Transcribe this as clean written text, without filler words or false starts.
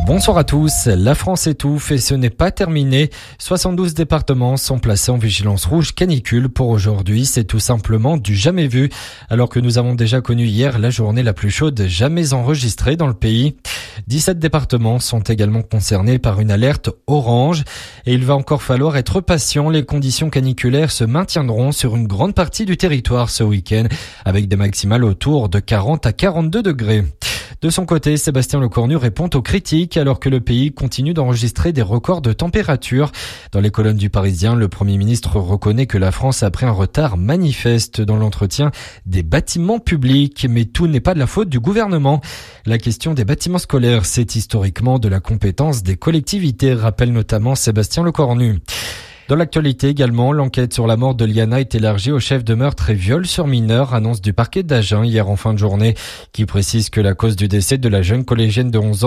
Bonsoir à tous. La France étouffe et ce n'est pas terminé. 72 départements sont placés en vigilance rouge canicule pour aujourd'hui. C'est tout simplement du jamais vu. Alors que nous avons déjà connu hier la journée la plus chaude jamais enregistrée dans le pays. 17 départements sont également concernés par une alerte orange. Et il va encore falloir être patient. Les conditions caniculaires se maintiendront sur une grande partie du territoire ce week-end avec des maximales autour de 40 à 42 degrés. De son côté, Sébastien Lecornu répond aux critiques alors que le pays continue d'enregistrer des records de température. Dans les colonnes du Parisien, le Premier ministre reconnaît que la France a pris un retard manifeste dans l'entretien des bâtiments publics. Mais tout n'est pas de la faute du gouvernement. La question des bâtiments scolaires, c'est historiquement de la compétence des collectivités, rappelle notamment Sébastien Lecornu. Dans l'actualité également, l'enquête sur la mort de Liana est élargie au chef de meurtre et viol sur mineur, annonce du parquet d'Agen hier en fin de journée, qui précise que la cause du décès de la jeune collégienne de 11 ans